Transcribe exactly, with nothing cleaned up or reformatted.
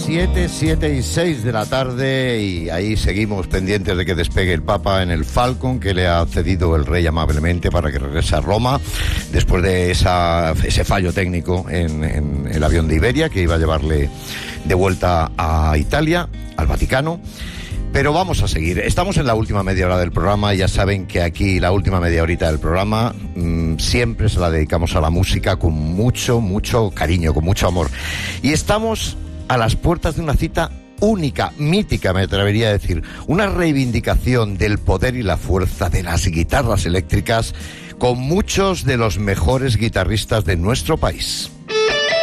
siete, siete y seis de la tarde y ahí seguimos pendientes de que despegue el Papa en el Falcon que le ha cedido el Rey amablemente para que regrese a Roma después de esa, ese fallo técnico en, en el avión de Iberia que iba a llevarle de vuelta a Italia, al Vaticano. Pero vamos a seguir. Estamos en la última media hora del programa. Ya saben que aquí la última media horita del programa mmm, siempre se la dedicamos a la música con mucho, mucho cariño, con mucho amor. Y estamos a las puertas de una cita única, mítica, me atrevería a decir. Una reivindicación del poder y la fuerza de las guitarras eléctricas con muchos de los mejores guitarristas de nuestro país.